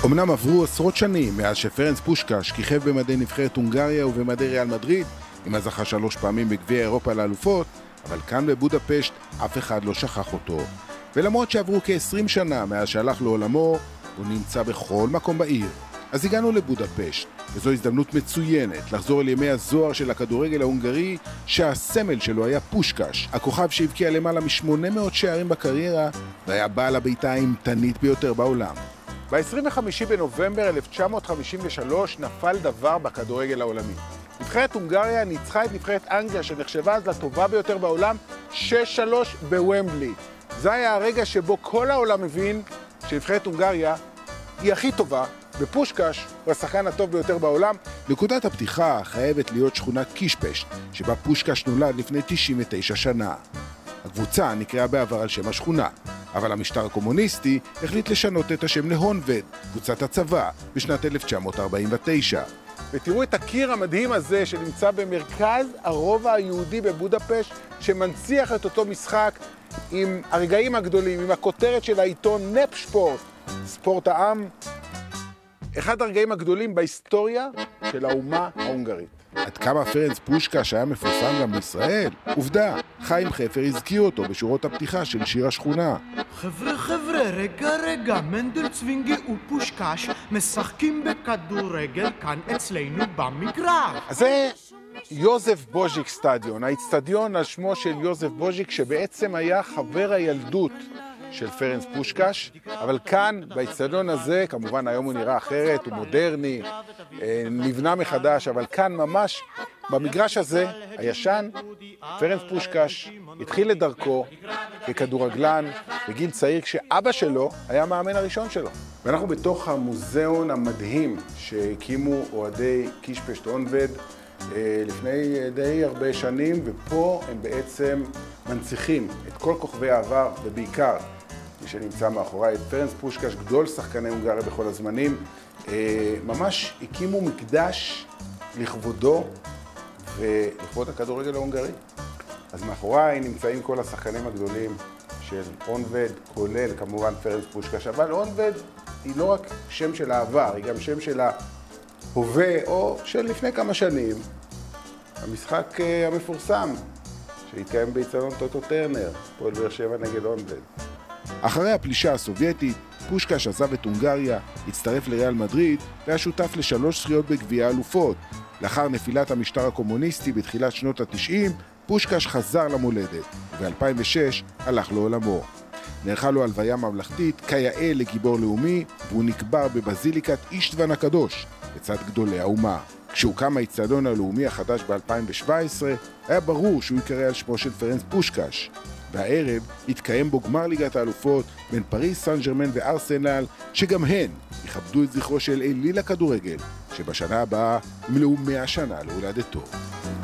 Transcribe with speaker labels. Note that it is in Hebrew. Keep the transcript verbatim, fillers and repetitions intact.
Speaker 1: אמנם עברו עשרות שנים מאז שפרנס פושקש כיכב במדי נבחרת הונגריה ובמדי ריאל מדריד, עם הזכה שלוש פעמים בגביע אירופה לאלופות, אבל כאן בבודפשט אף אחד לא שכח אותו. ולמרות שעברו כ-עשרים שנה מאז שהלך לעולמו, הוא נמצא בכל מקום בעיר. אז הגענו לבודפשט, וזו הזדמנות מצוינת לחזור אל ימי הזוהר של הכדורגל ההונגרי, שהסמל שלו היה פושקש, הכוכב שהבקיע למעלה מ-שמונה מאות שערים בקריירה, והיה בעל הבעיטה האימתנית ביותר בעולם. ב-עשרים וחמישה בנובמבר אלף תשע מאות חמישים ושלוש נפל דבר בכדורגל העולמי. נבחרת הונגריה ניצחה את נבחרת אנגליה, שנחשבה אז לטובה ביותר בעולם, שש שלוש בוומבלי. זה היה הרגע שבו כל העולם מבין שנבחרת הונגריה היא הכי טובה, ופושקש הוא השחקן הטוב ביותר בעולם. נקודת הפתיחה חייבת להיות שכונת קישפשט, שבה פושקש נולד לפני תשעים ותשע שנה. הקבוצה נקראה בעבר על שם השכונה, אבל המשטר הקומוניסטי החליט לשנות את השם להונבד, קבוצת הצבא, בשנת אלף תשע מאות ארבעים ותשע. ותראו את הקיר המדהים הזה שנמצא במרכז הרובע היהודי בבודפשט, שמנציח את אותו משחק עם הרגעים הגדולים, עם הכותרת של העיתון נפשפורט, ספורט העם. אחד הרגעים הגדולים בהיסטוריה של האומה ההונגרית. עד כמה פרנס פושקש היה מפורסם גם בישראל? עובדה, חיים חפר הזכיר אותו בשורות הפתיחה של שיר השכונה.
Speaker 2: חבר'ה חבר'ה, רגע רגע, מנדל צווינגי ופושקש משחקים בכדורגל כאן אצלנו במגרש.
Speaker 1: אז זה יוזף בוז'יק סטדיון, האצטדיון על שמו של יוזף בוז'יק, שבעצם היה חבר הילדות של פרנס פושקש, אבל כאן, באצטדיון הזה, כמובן היום הוא נראה אחרת, הוא מודרני, נבנה מחדש, אבל כאן ממש, במגרש הזה, הישן, פרנס פושקש התחיל את דרכו ככדורגלן בגיל צעיר, כשאבא שלו היה המאמן הראשון שלו. ואנחנו בתוך המוזיאון המדהים שהקימו אוהדי קישפשט הונבד לפני די הרבה שנים, ופה הם בעצם מנציחים את כל כוכבי העבר, ובעיקר מי שנמצא מאחורי, את פרנס פושקש, גדול שחקני הונגריה בכל הזמנים. ממש הקימו מקדש לכבודו ולכבוד הכדורגל ההונגרי. אז מאחוריי נמצאים כל השחקנים הגדולים של הונבד, כולל כמובן פרנס פושקש, אבל הונבד היא לא רק שם של העבר, היא גם שם של ההווה, או של לפני כמה שנים, המשחק המפורסם שהתקיים באצטדיון טוטו טרנר, הפועל באר שבע נגד הונבד. אחרי הפלישה הסובייטית, פושקש עזב את הונגריה, הצטרף לריאל מדריד והיה שותף לשלוש זכיות בגביע האלופות. לאחר נפילת המשטר הקומוניסטי בתחילת שנות התשעים, פושקש חזר למולדת, וב-אלפיים ושש הלך לעולמו. נערכה לו הלוויה ממלכתית כיאה לגיבור לאומי, והוא נקבר בבזיליקת אישטוון הקדוש, לצד גדולי האומה. כשהוקם האצטדיון הלאומי החדש ב-אלפיים שבע עשרה, היה ברור שהוא יקרא על שמו של פרנס פושקש. והערב התקיים בו גמר ליגת האלופות בין פריס סן ז'רמן וארסנל, שגם הן יכבדו את זכרו של אליל הכדורגל, שבשנה הבאה ימלאו מאה שנה להולדתו.